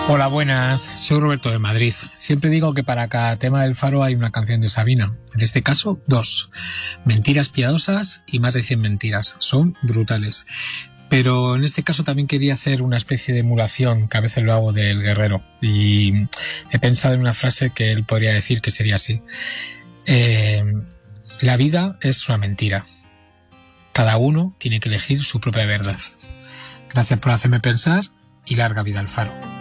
Hola, buenas. Soy Roberto de Madrid. Siempre digo que para cada tema del Faro hay una canción de Sabina. En este caso, 2. Mentiras piadosas y más de 100 mentiras. Son brutales. Pero en este caso también quería hacer una especie de emulación, que a veces lo hago, del Guerrero. Y he pensado en una frase que él podría decir, que sería así. La vida es una mentira. Cada uno tiene que elegir su propia verdad. Gracias por hacerme pensar y larga vida al Faro.